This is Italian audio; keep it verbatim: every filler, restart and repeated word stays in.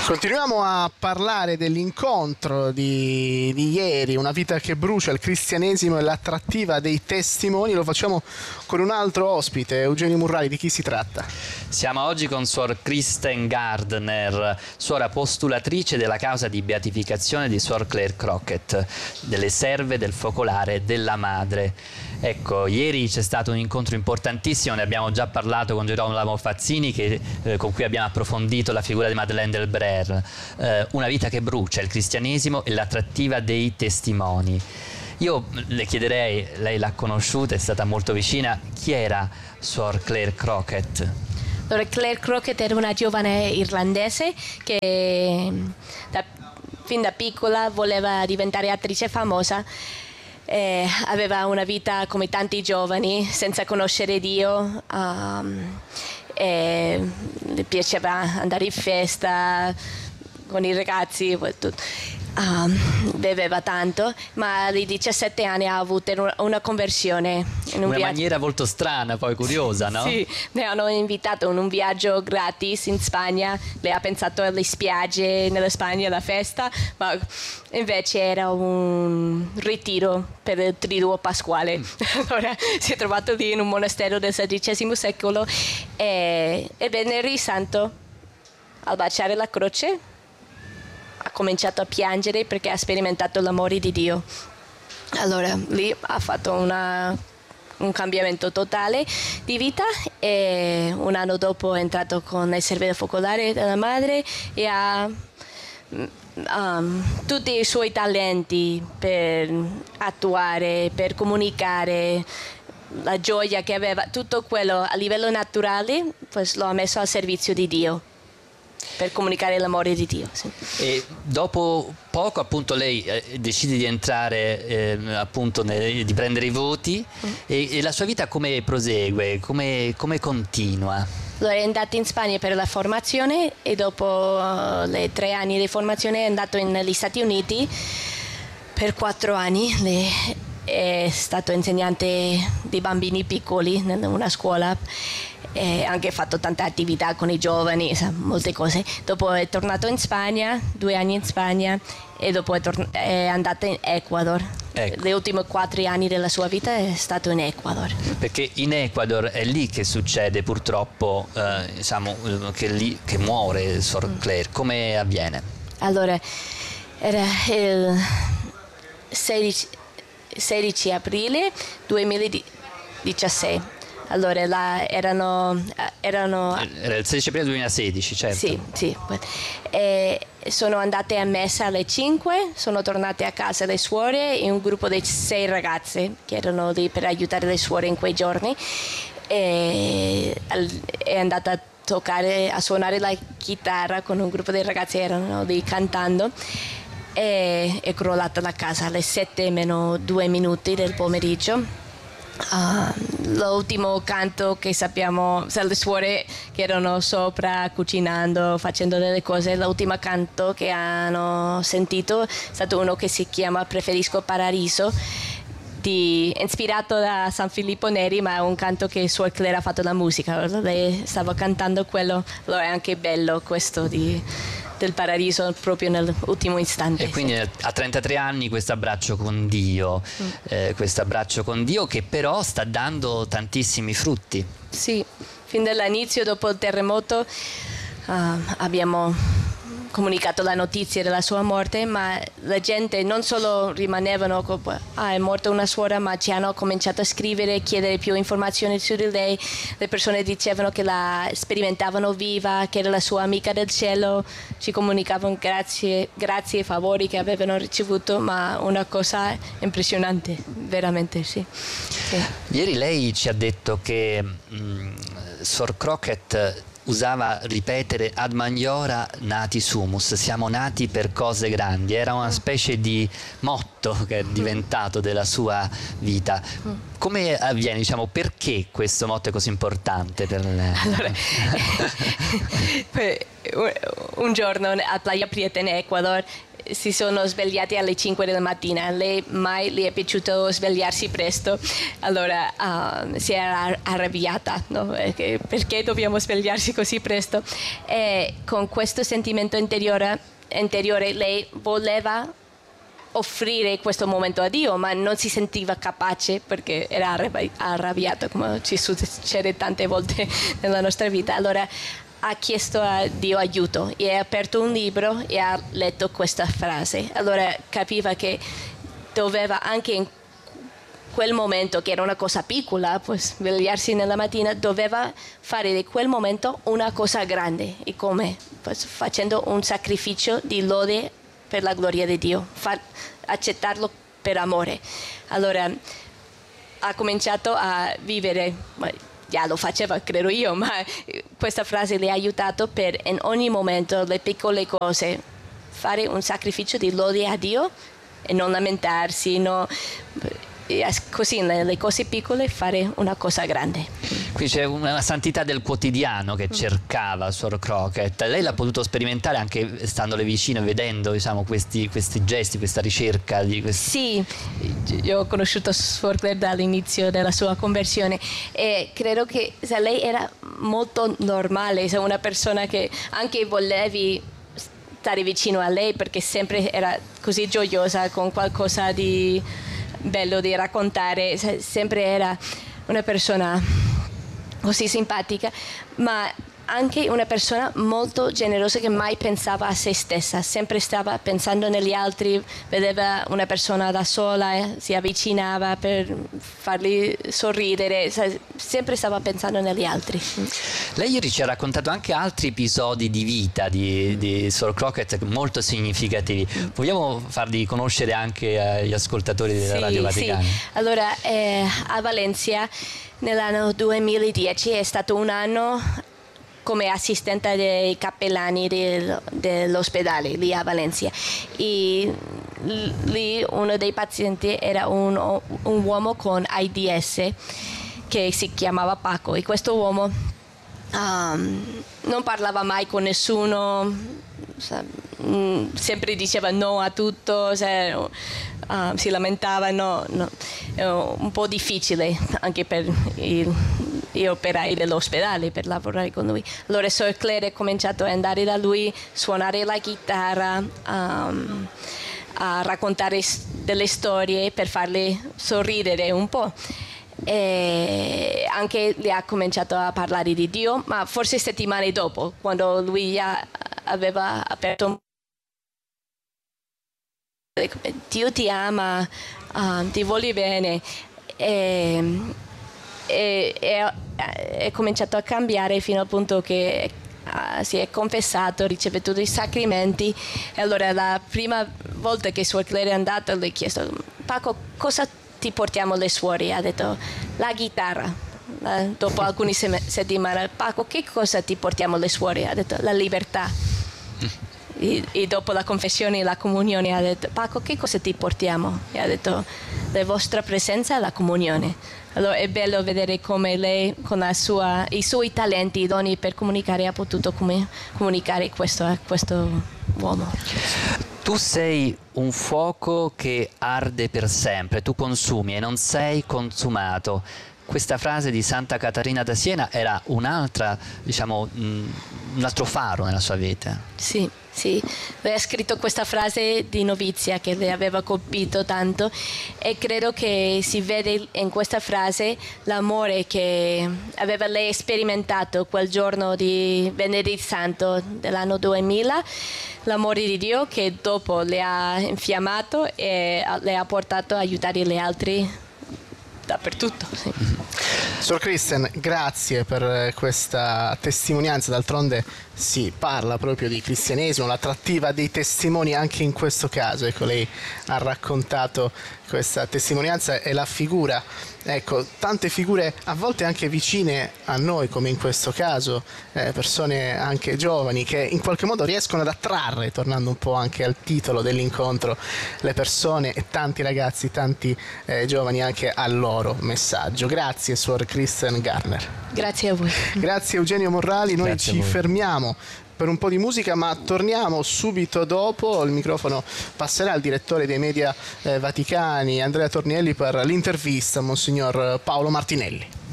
Continuiamo a parlare dell'incontro di, di ieri, Una vita che brucia, il cristianesimo e l'attrattiva dei testimoni. Lo facciamo con un altro ospite, Eugenio Murrari. Di chi si tratta? Siamo oggi con Suor Kristen Gardner, suora postulatrice della causa di beatificazione di Suor Claire Crockett, delle serve del focolare della Madre. Ecco, ieri c'è stato un incontro importantissimo, ne abbiamo già parlato con Gerolamo Fazzini, che, eh, con cui abbiamo approfondito la figura di Madeleine Delbrère. Eh, una vita che brucia, il cristianesimo e l'attrattiva dei testimoni. Io le chiederei, lei l'ha conosciuta, è stata molto vicina, chi era Suor Claire Crockett? Allora, Claire Crockett era una giovane irlandese che da, fin da piccola voleva diventare attrice famosa. Eh, aveva una vita come tanti giovani senza conoscere Dio, um, e le piaceva andare in festa con i ragazzi, um, beveva tanto, ma ai diciassette anni ha avuto una conversione in un una viaggio. maniera molto strana, poi curiosa, no? Sì, ne hanno invitato in un viaggio gratis in Spagna. Lei ha pensato alle spiagge nella Spagna, alla festa, ma invece era un ritiro per il triduo pasquale. Allora si è trovato lì in un monastero del sedicesimo secolo e, e venerdì santo, al baciare la croce, ha cominciato a piangere perché ha sperimentato l'amore di Dio. Allora lì ha fatto una, un cambiamento totale di vita e un anno dopo è entrato con il serve del focolare della Madre e ha um, tutti i suoi talenti per attuare, per comunicare, la gioia che aveva, tutto quello a livello naturale, pues lo ha messo al servizio di Dio, per comunicare l'amore di Dio. Sì. E dopo poco appunto lei eh, decide di entrare, eh, appunto ne, di prendere i voti mm. e, e la sua vita come prosegue, come, come continua? Allora, è andato in Spagna per la formazione e dopo uh, le tre anni di formazione è andato negli Stati Uniti per quattro anni. Le, è stato insegnante di bambini piccoli in una scuola. E anche fatto tante attività con i giovani, molte cose. Dopo è tornato in Spagna, due anni in Spagna, e dopo è, tor- è andato in Ecuador. Ecco. Gli ultimi quattro anni della sua vita è stato in Ecuador. Perché in Ecuador è lì che succede purtroppo, eh, diciamo, che, lì, che muore Suor Claire. Come avviene? Allora, era il sedici, sedici aprile duemiladiciassette. Allora, là erano, erano... Era il sedici aprile duemilasedici, certo. Sì, sì. E sono andate a messa alle cinque, sono tornate a casa le suore e un gruppo di sei ragazze che erano lì per aiutare le suore in quei giorni. E è andata a toccare, a suonare la chitarra con un gruppo di ragazze, erano lì cantando. E è crollata la casa alle sette meno due minuti del pomeriggio. Uh, l'ultimo canto che sappiamo, cioè le suore che erano sopra cucinando, facendo delle cose, l'ultimo canto che hanno sentito è stato uno che si chiama Preferisco Paradiso, di, ispirato da San Filippo Neri, ma è un canto che Suor Claire ha fatto la musica. Lei stava cantando quello, allora è anche bello questo di del paradiso proprio nell'ultimo istante. E quindi sì. A trentatré anni questo abbraccio con Dio, mm. eh, questo abbraccio con Dio che però sta dando tantissimi frutti. Sì, fin dall'inizio, dopo il terremoto, uh, abbiamo comunicato la notizia della sua morte, ma la gente non solo rimanevano come ah è morta una suora, ma ci hanno cominciato a scrivere, chiedere più informazioni su di lei. Le persone dicevano che la sperimentavano viva, che era la sua amica del cielo, ci comunicavano grazie, grazie e favori che avevano ricevuto, ma una cosa impressionante, veramente sì. sì. Ieri lei ci ha detto che mh, Suor Crockett usava ripetere ad magniora nati sumus, siamo nati per cose grandi, era una specie di motto che è diventato della sua vita. Come avviene, diciamo, perché questo motto è così importante per lei? Allora, un giorno a Playa Prieta in Ecuador si sono svegliati alle cinque della mattina. Lei mai le è piaciuto svegliarsi presto, allora uh, si era arrabbiata, no? Perché, perché dobbiamo svegliarsi così presto? E con questo sentimento interiore, interiore lei voleva offrire questo momento a Dio, ma non si sentiva capace perché era arrabbiata, come ci succede tante volte nella nostra vita. Allora ha chiesto a Dio aiuto e ha aperto un libro e ha letto questa frase. Allora capiva che doveva anche in quel momento, che era una cosa piccola, pues, svegliarsi nella mattina, doveva fare di quel momento una cosa grande. E come? Pues, facendo un sacrificio di lode per la gloria di Dio, far, accettarlo per amore. Allora ha cominciato a vivere, già lo faceva credo io, ma questa frase le ha aiutato per in ogni momento, le piccole cose, fare un sacrificio di lode a Dio e non lamentarsi, no, così nelle cose piccole fare una cosa grande. Qui c'è una santità del quotidiano che cercava Suor Crockett. Lei l'ha potuto sperimentare anche standole vicino e vedendo, diciamo, questi, questi gesti, questa ricerca di questi... Sì, io ho conosciuto Suor Claire dall'inizio della sua conversione e credo che se lei era molto normale, se una persona che anche volevi stare vicino a lei perché sempre era così gioiosa con qualcosa di bello di raccontare, sempre era una persona così simpatica, ma anche una persona molto generosa che mai pensava a se stessa, sempre stava pensando negli altri, vedeva una persona da sola, eh, si avvicinava per farli sorridere, sempre stava pensando negli altri. Lei ieri ci ha raccontato anche altri episodi di vita di, di Suor Crockett molto significativi. Vogliamo farli conoscere anche agli ascoltatori della sì, Radio Vaticana? Sì. Allora, eh, a Valencia nell'anno duemiladieci è stato un anno come assistente dei cappellani del, dell'ospedale lì a Valencia. E lì uno dei pazienti era un, un uomo con AIDS che si chiamava Paco, e questo uomo um, non parlava mai con nessuno, sempre diceva no a tutto, cioè, uh, si lamentava, no, no. È un po' difficile anche per il gli operai dell'ospedale per lavorare con lui. Allora Suor Claire ha cominciato ad andare da lui, suonare la chitarra, um, a raccontare delle storie per farle sorridere un po'. E anche le ha cominciato a parlare di Dio, ma forse settimane dopo, quando lui già aveva aperto un Dio ti ama, uh, ti vuole bene. E, E, e, è cominciato a cambiare fino al punto che uh, si è confessato, ha ricevuto i sacramenti. E allora la prima volta che Suor Claire è andata le ha chiesto: Paco, cosa ti portiamo le suore? Ha detto la chitarra. Uh, dopo alcune settimane: Paco, che cosa ti portiamo le suore? Ha detto la libertà. E, e dopo la confessione e la comunione ha detto: Paco, che cosa ti portiamo? E ha detto la vostra presenza e la comunione. Allora è bello vedere come lei con la sua, i suoi talenti, i doni per comunicare, ha potuto come, comunicare questo a questo uomo. Tu sei un fuoco che arde per sempre, tu consumi e non sei consumato. Questa frase di Santa Caterina da Siena era un'altra, diciamo, un altro faro nella sua vita. Sì, sì. Lei ha scritto questa frase di novizia che le aveva colpito tanto, e credo che si vede in questa frase l'amore che aveva lei sperimentato quel giorno di Venerdì Santo dell'anno duemila, l'amore di Dio che dopo le ha infiammato e le ha portato a aiutare gli altri dappertutto. Sì. Suor Kristen, grazie per questa testimonianza, d'altronde si parla proprio di cristianesimo, l'attrattiva dei testimoni anche in questo caso. Ecco, lei ha raccontato questa testimonianza e la figura, ecco, tante figure a volte anche vicine a noi, come in questo caso, eh, persone anche giovani che in qualche modo riescono ad attrarre, tornando un po' anche al titolo dell'incontro, le persone e tanti ragazzi, tanti eh, giovani anche al loro messaggio. Grazie Suor Kristen Garner. Grazie a voi. Grazie Eugenio Morrali, noi Grazie ci fermiamo per un po' di musica, ma torniamo subito dopo. Il microfono passerà al direttore dei media eh, vaticani Andrea Tornielli per l'intervista a Monsignor Paolo Martinelli.